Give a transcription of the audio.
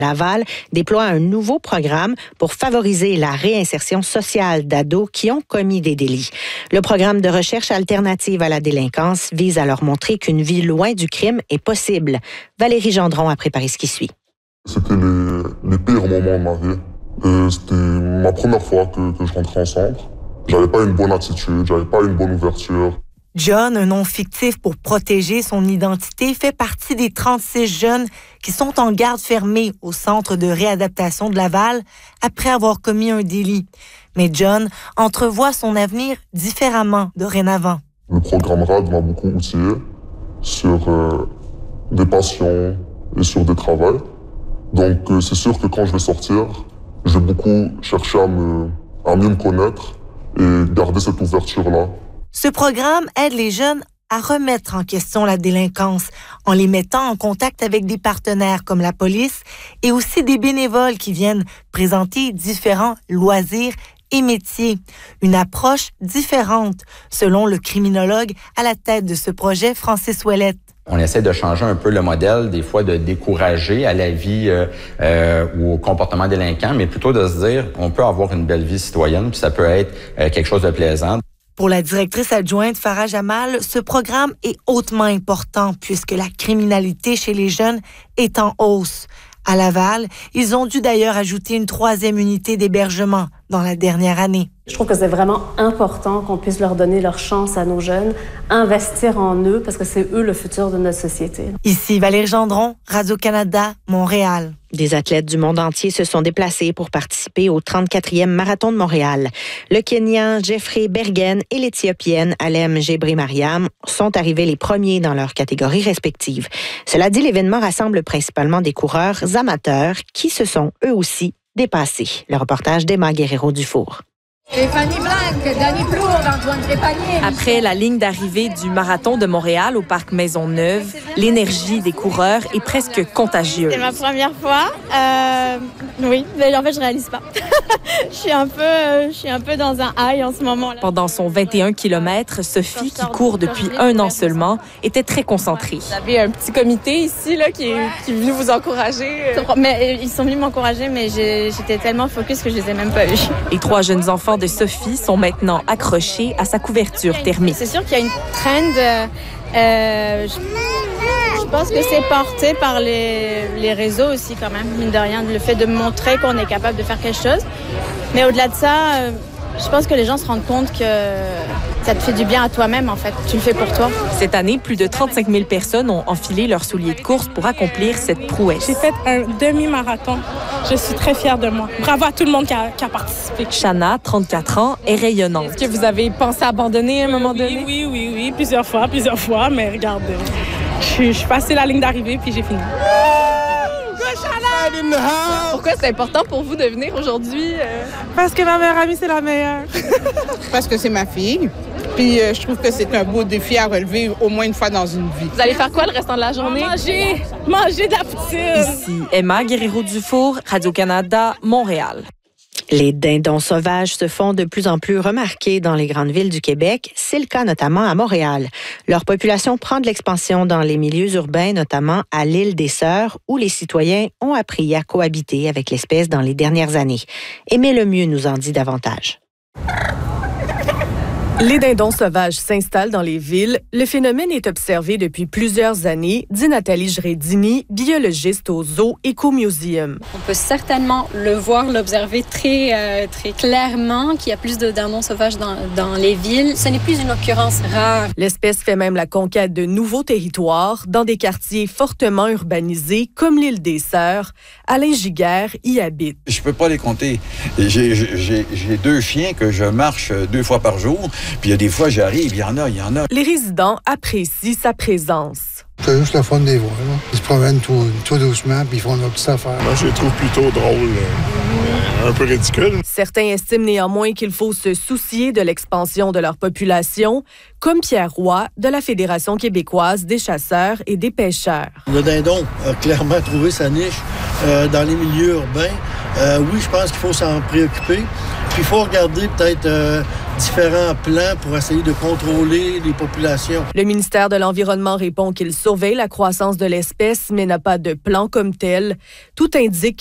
Laval déploie un nouveau programme pour favoriser la réinsertion sociale d'ados qui ont commis des délits. Le programme de recherche alternative à la délinquance vise à leur montrer qu'une vie loin du crime est possible. Valérie Gendron a préparé ce qui suit. C'était les pires moments de ma vie. C'était ma première fois que je rentrais en centre. J'avais pas une bonne attitude, j'avais pas une bonne ouverture. John, un nom fictif pour protéger son identité, fait partie des 36 jeunes qui sont en garde fermée au centre de réadaptation de Laval après avoir commis un délit. Mais John entrevoit son avenir différemment dorénavant. Le programme RAD m'a beaucoup outillé sur des passions et sur des travails. Donc c'est sûr que quand je vais sortir, je vais beaucoup chercher à mieux me connaître et garder cette ouverture-là. Ce programme aide les jeunes à remettre en question la délinquance en les mettant en contact avec des partenaires comme la police et aussi des bénévoles qui viennent présenter différents loisirs et métiers. Une approche différente, selon le criminologue à la tête de ce projet, Francis Ouellette. On essaie de changer un peu le modèle, des fois de décourager à la vie ou au comportement délinquant, mais plutôt de se dire on peut avoir une belle vie citoyenne, puis ça peut être quelque chose de plaisant. Pour la directrice adjointe Farah Jamal, ce programme est hautement important puisque la criminalité chez les jeunes est en hausse. À Laval, ils ont dû d'ailleurs ajouter une 3e unité d'hébergement dans la dernière année. Je trouve que c'est vraiment important qu'on puisse leur donner leur chance à nos jeunes, investir en eux parce que c'est eux le futur de notre société. Ici Valérie Gendron, Radio-Canada, Montréal. Des athlètes du monde entier se sont déplacés pour participer au 34e Marathon de Montréal. Le Kenyan Jeffrey Bergen et l'Éthiopienne Alem Gebri Mariam sont arrivés les premiers dans leurs catégories respectives. Cela dit, l'événement rassemble principalement des coureurs amateurs qui se sont eux aussi dépassés. Le reportage d'Emma Guerrero-Dufour. Stéphanie Blanc, Dani Plourde, Antoine Trépanier. Après la ligne d'arrivée du Marathon de Montréal au Parc Maisonneuve, l'énergie des coureurs est presque contagieuse. C'est ma première fois. Oui, mais en fait, je réalise pas. Je suis un peu dans un high en ce moment. Là. Pendant son 21 km, Sophie, qui court depuis 1 an seulement, était très concentrée. Vous avez un petit comité ici là, qui est venu vous encourager. Mais, ils sont venus m'encourager, mais j'étais tellement focus que je les ai même pas vus. Les 3 jeunes enfants de Sophie sont maintenant accrochés à sa couverture thermique. C'est sûr qu'il y a une trend. Je pense que c'est porté par les réseaux aussi quand même, mine de rien, le fait de montrer qu'on est capable de faire quelque chose. Mais au-delà de ça, je pense que les gens se rendent compte que ça te fait du bien à toi-même, en fait. Tu le fais pour toi. Cette année, plus de 35 000 personnes ont enfilé leurs souliers de course pour accomplir cette prouesse. J'ai fait un demi-marathon. Je suis très fière de moi. Bravo à tout le monde qui a participé. Shana, 34 ans, est rayonnante. Est-ce que vous avez pensé à abandonner à un moment donné? Oui, plusieurs fois, mais regarde, je suis passée la ligne d'arrivée puis j'ai fini. Pourquoi c'est important pour vous de venir aujourd'hui? Parce que ma meilleure amie, c'est la meilleure. Parce que c'est ma fille. Puis je trouve que c'est un beau défi à relever au moins une fois dans une vie. Vous allez faire quoi le restant de la journée? Manger de la poutine. Ici Emma Guerrero-Dufour, Radio-Canada, Montréal. Les dindons sauvages se font de plus en plus remarquer dans les grandes villes du Québec. C'est le cas notamment à Montréal. Leur population prend de l'expansion dans les milieux urbains, notamment à l'île des Sœurs, où les citoyens ont appris à cohabiter avec l'espèce dans les dernières années. Aimé Lemieux nous en dit davantage. Les dindons sauvages s'installent dans les villes. Le phénomène est observé depuis plusieurs années, dit Nathalie Jredini, biologiste au Zoo Ecomuseum. On peut certainement le voir, l'observer très clairement qu'il y a plus de dindons sauvages dans les villes. Ce n'est plus une occurrence rare. L'espèce fait même la conquête de nouveaux territoires dans des quartiers fortement urbanisés comme l'île des Sœurs. Alain Giguère y habite. Je peux pas les compter. J'ai 2 chiens que je marche 2 fois par jour. Puis il y a des fois, j'arrive, il y en a. Les résidents apprécient sa présence. C'est juste le fun de les voir. Là. Ils se promènent tout doucement, puis ils font leur petite affaire. Moi, je les trouve plutôt drôles, un peu ridicules. Certains estiment néanmoins qu'il faut se soucier de l'expansion de leur population, comme Pierre Roy de la Fédération québécoise des chasseurs et des pêcheurs. Le dindon a clairement trouvé sa niche dans les milieux urbains. Oui, je pense qu'il faut s'en préoccuper. Puis il faut regarder peut-être différents plans pour essayer de contrôler les populations. Le ministère de l'Environnement répond qu'il surveille la croissance de l'espèce, mais n'a pas de plan comme tel. Tout indique